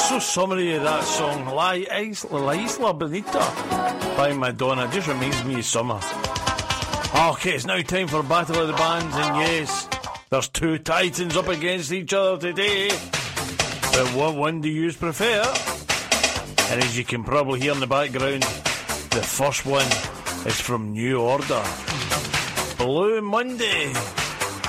so summary of that song, La Isla Bonita by Madonna. Just reminds me of summer. Okay, it's now time for Battle of the Bands, and yes, there's two titans up against each other today. But what one do you prefer? And as you can probably hear in the background, the first one is from New Order. Blue Monday.